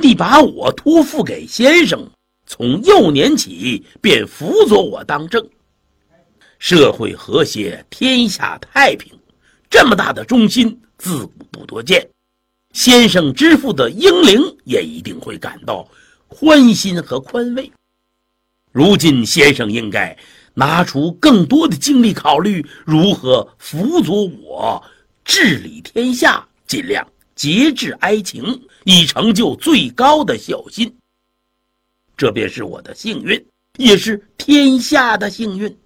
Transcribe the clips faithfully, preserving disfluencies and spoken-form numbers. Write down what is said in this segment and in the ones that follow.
必把我托付给先生，从幼年起便辅佐我当政。社会和谐，天下太平，这么大的忠心自古不多见，先生之父的英灵也一定会感到欢心和宽慰。如今先生应该拿出更多的精力考虑如何辅佐我治理天下，尽量节制哀情，以成就最高的孝心。这便是我的幸运，也是天下的幸运。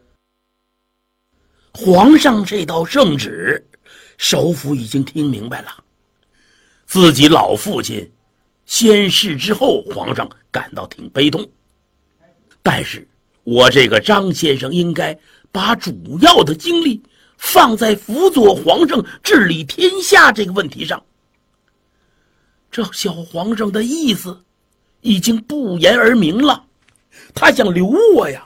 皇上这道圣旨，首辅已经听明白了。自己老父亲先逝之后，皇上感到挺悲痛。但是我这个张先生应该把主要的精力放在辅佐皇上治理天下这个问题上。这小皇上的意思已经不言而明了，他想留我呀。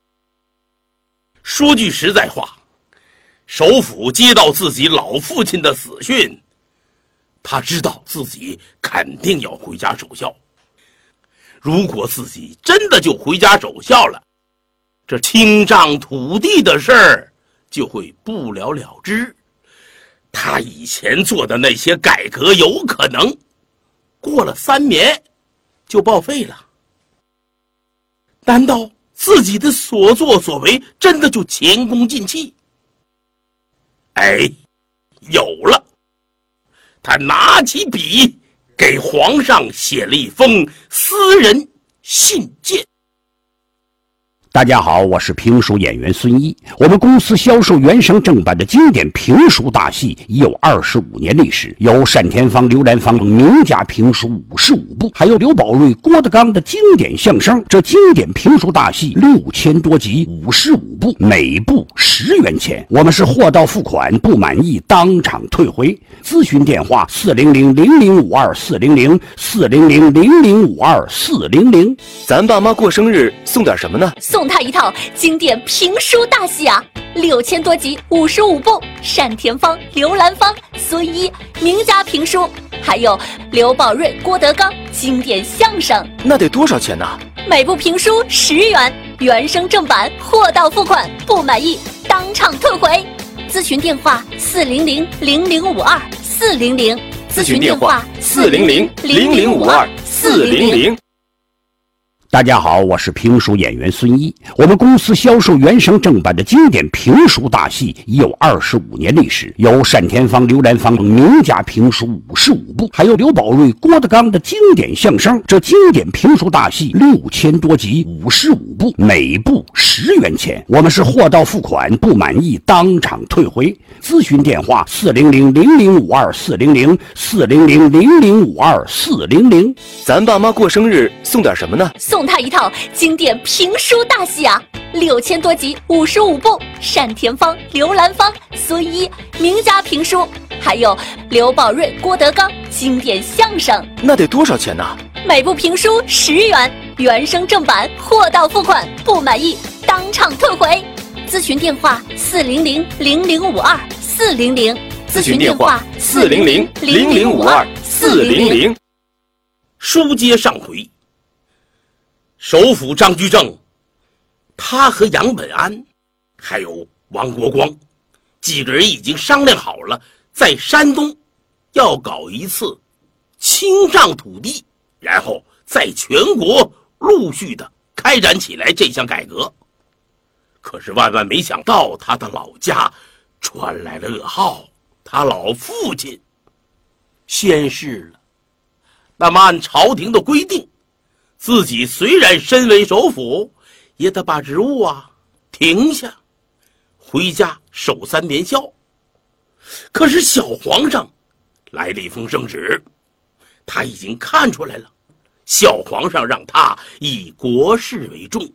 说句实在话，首辅接到自己老父亲的死讯，他知道自己肯定要回家守孝。如果自己真的就回家守孝了，这清账土地的事儿就会不了了之。他以前做的那些改革有可能过了三年就报废了。难道自己的所作所为真的就前功尽弃？哎，有了！他拿起笔给皇上写了一封私人信件。 大家好，我是评书演员孙一。我们公司销售原声正版的经典评书大戏已有二十五年历史，有单田芳、刘兰芳名家评书五十五部，还有刘宝瑞、郭德纲的经典相声。这经典评书大戏六千多集，五十五部，每部十元钱。我们是货到付款，不满意当场退回。咨询电话：四零零零零五二四零零四零零零零五二四零零。 咱爸妈过生日送点什么呢？ 送他一套经典评书大戏啊，六千多集，五十五部，单田芳、刘兰芳、孙一名家评书，还有刘宝瑞、郭德纲经典相声。 那得多少钱呢？ 每部评书十元，原声正版，货到付款，不满意当场退回。咨询电话：四零零零零五二四零零。 咨询电话：四零零零零五二四零零。 大家好，我是评书演员孙一。我们公司销售原声正版的经典评书大戏已有二十五年历史，有单田芳、刘兰芳名家评书五十五部，还有刘宝瑞、郭德纲的经典相声。这经典评书大戏六千多集，五十五部，每部十元钱。我们是货到付款，不满意当场退回。咨询电话：四零零零零五二四零零四零零零零五二四零零。 咱爸妈过生日送点什么呢？ 送他一套经典评书大戏啊，六千多集，五十五部，单田芳、刘兰芳、孙一名家评书，还有刘宝瑞、郭德纲经典相声。 那得多少钱呢？ 每部评书十元，原声正版，货到付款，不满意当场退回。咨询电话：四零零零零五二四零零。 咨询电话：四零零零零五二四零零。 书接上回，首辅张居正，他和杨本安还有王国光几个人已经商量好了，在山东要搞一次清账土地，然后在全国陆续的开展起来这项改革。可是万万没想到，他的老家传来了噩耗，他老父亲先逝了。那么按朝廷的规定，自己虽然身为首辅，也得把职务啊停下，回家守三年孝。可是小皇上来了一封圣旨，他已经看出来了，小皇上让他以国事为重。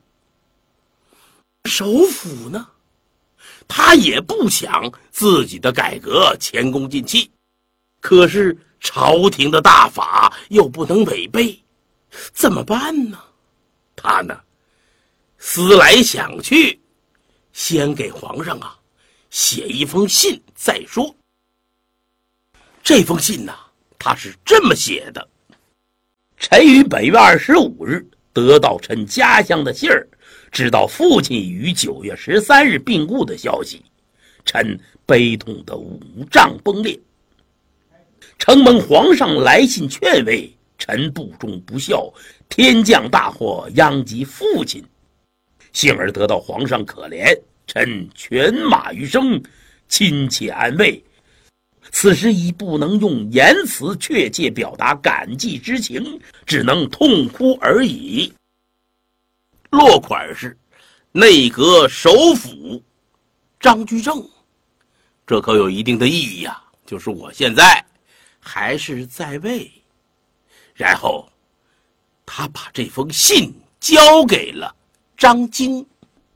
首辅呢，他也不想自己的改革前功尽弃，可是朝廷的大法又不能违背，怎么办呢？他呢思来想去，先给皇上啊写一封信再说。这封信呢，他是这么写的： 臣于本月二十五日得到臣家乡的信儿，知道父亲于九月十三日病故的消息，臣悲痛的五脏崩裂。承蒙皇上来信劝慰，臣不忠不孝，天降大祸殃及父亲，幸而得到皇上可怜，臣犬马余生，亲切安慰。此时已不能用言辞确切表达感激之情，只能痛哭而已。落款是内阁首辅张居正，这可有一定的意义啊，就是我现在还是在位。然后他把这封信交给了张经，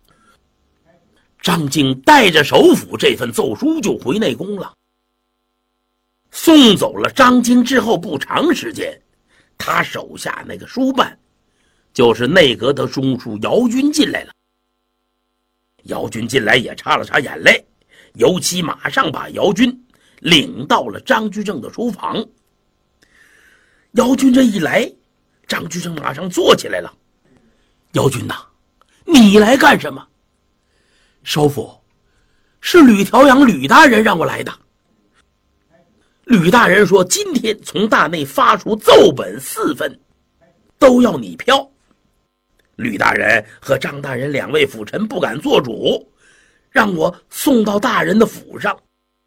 张经带着首辅这份奏书就回内宫了。送走了张经之后不长时间，他手下那个书办，就是内阁的中书姚军进来了。姚军进来也擦了擦眼泪，尤其马上把姚军领到了张居正的书房。姚军这一来，张居正马上坐起来了。姚军呐，你来干什么？首辅，是吕调阳吕大人让我来的。吕大人说今天从大内发出奏本四份，都要你票。吕大人和张大人两位辅臣不敢做主，让我送到大人的府上。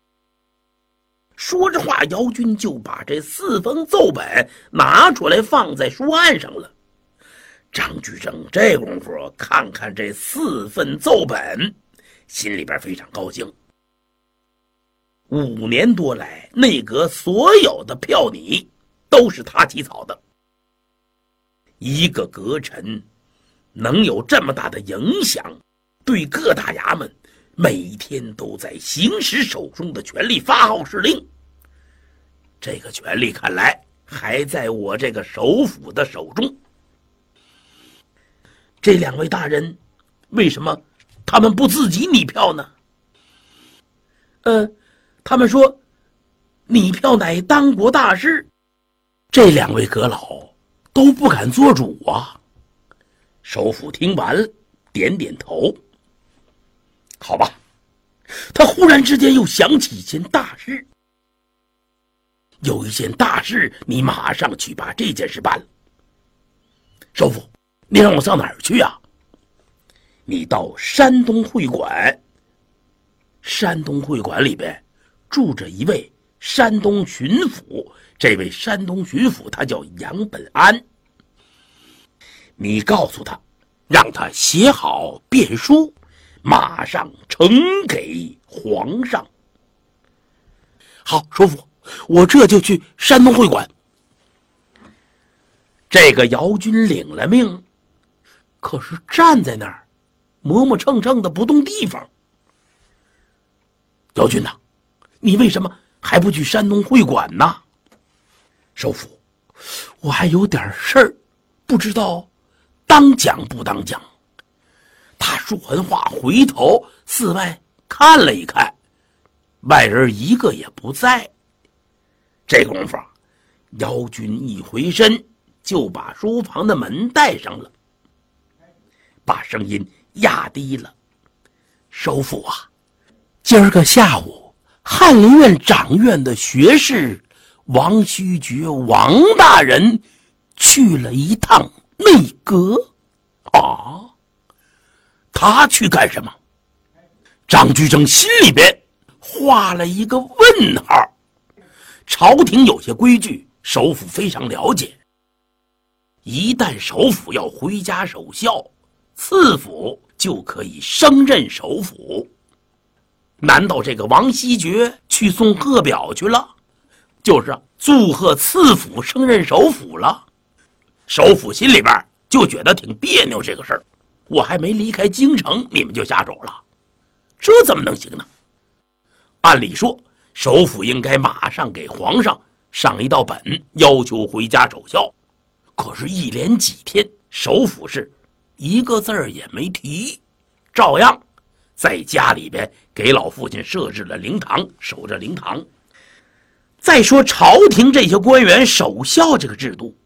说着话，姚军就把这四封奏本拿出来放在书案上了。张居正这功夫看看这四份奏本，心里边非常高兴。五年多来，内阁所有的票拟都是他起草的。一个阁臣能有这么大的影响，对各大衙门每天都在行使手中的权力，发号施令。这个权力看来还在我这个首辅的手中。这两位大人为什么他们不自己拟票呢？呃他们说拟票乃当国大事，这两位阁老都不敢做主啊。首辅听完点点头。好吧，他忽然之间又想起一件大事。有一件大事，你马上去把这件事办了。首辅，你让我上哪儿去啊？你到山东会馆。山东会馆里边住着一位山东巡抚，这位山东巡抚他叫杨本安。你告诉他，让他写好便书，马上呈给皇上。好，首辅，我这就去山东会馆。这个姚军领了命，可是站在那儿磨磨蹭蹭的不动地方。姚军呐，你为什么还不去山东会馆呢？首辅，我还有点事儿，不知道当讲不当讲。他说完话，回头四外看了一看，外人一个也不在。这功夫，姚军一回身就把书房的门带上了，把声音压低了。首辅啊，今儿个下午翰林院掌院的学士王须爵王大人去了一趟内阁。啊，他去干什么？张居正心里边画了一个问号。朝廷有些规矩，首辅非常了解。一旦首辅要回家守孝，次辅就可以升任首辅。难道这个王希爵去送贺表去了，就是祝贺次辅升任首辅了？首辅心里边就觉得挺别扭，这个事儿我还没离开京城，你们就下手了，这怎么能行呢？按理说首辅应该马上给皇上上一道本，要求回家守孝。可是一连几天首辅是一个字儿也没提，照样在家里边给老父亲设置了灵堂，守着灵堂。再说朝廷这些官员守孝这个制度，